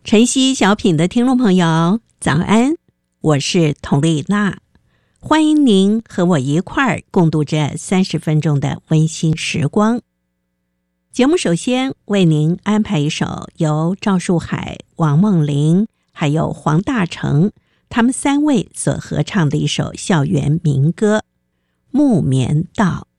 晨曦小品的听众朋友，早安，我是佟丽娜，欢迎您和我一块儿共度这30分钟的温馨时光。节目首先为您安排一首由赵树海、王梦玲还有黄大成他们3位所合唱的一首校园民歌《木棉道》。